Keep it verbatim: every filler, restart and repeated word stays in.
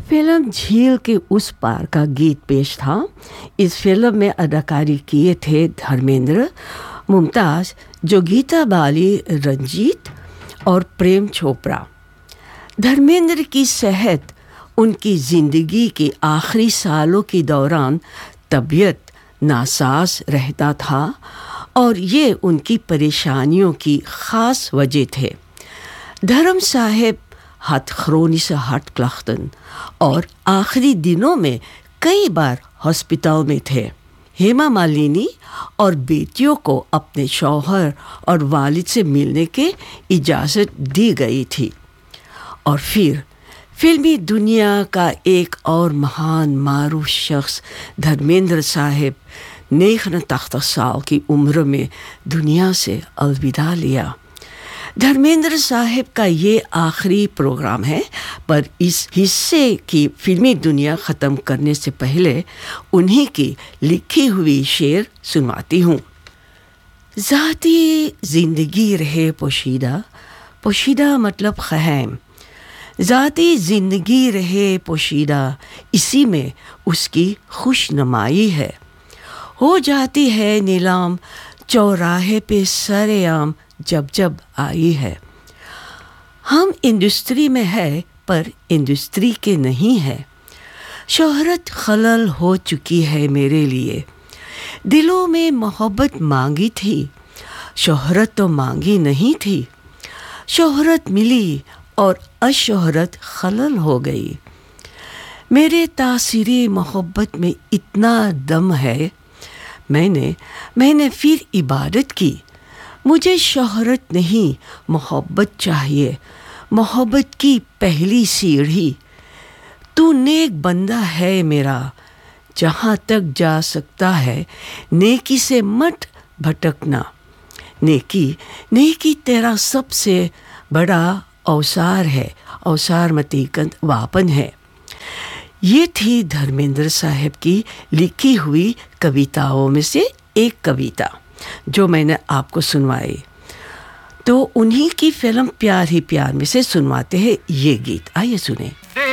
Film झील के उस पार का गीत पेश था। इस फिल्म में अदाकारी किए थे धर्मेंद्र, मुमताज़, जोगीता बाली, रंजीत और प्रेम चोपड़ा। धर्मेंद्र की सेहत उनकी ज़िंदगी के आखिरी सालों के दौरान तबीयत नासाज रहता था और ये उनकी परेशानियों की ख़ास वजह थे। धर्म साहब had chronische hartklachten और आखिरी दिनों में कई बार हॉस्पिटल में थे। हेमा मालिनी और बेटियों को अपने शौहर और वालिद से मिलने के इजाज़त दी गई थी। और फिर फिल्मी दुनिया का एक और महान मारूफ शख्स धर्मेंद्र साहब नेख्न साल की उम्र में दुनिया से अलविदा लिया। धर्मेंद्र साहब का ये आखिरी प्रोग्राम है, पर इस हिस्से की फिल्मी दुनिया ख़त्म करने से पहले उन्हीं की लिखी हुई शेर सुनवाती हूँ। ज़ाती ज़िंदगी रहे पोशीदा, पोशीदा मतलब ख़ैम। ज़ाती ज़िंदगी रहे पोशीदा, इसी में उसकी खुशनुमाई है। हो जाती है नीलाम चौराहे पे सरेआम जब जब आई है। हम इंडस्ट्री में है पर इंडस्ट्री के नहीं है। शोहरत खलल हो चुकी है मेरे लिए। दिलों में मोहब्बत मांगी थी, शोहरत तो मांगी नहीं थी। शोहरत मिली और अशोहरत खलल हो गई। मेरे तासीरे मोहब्बत में इतना दम है, मैंने मैंने फिर इबादत की। मुझे शोहरत नहीं मोहब्बत चाहिए, मोहब्बत की पहली सीढ़ी। तू नेक बंदा है मेरा, जहाँ तक जा सकता है नेकी से मत भटकना। नेकी नेकी तेरा सबसे बड़ा औसार है, औसार मतीकंद वापन है। ये थी धर्मेंद्र साहब की लिखी हुई कविताओं में से एक कविता जो मैंने आपको सुनवाई। तो उन्हीं की फिल्म प्यार ही प्यार में से सुनवाते हैं ये गीत। आइए सुने।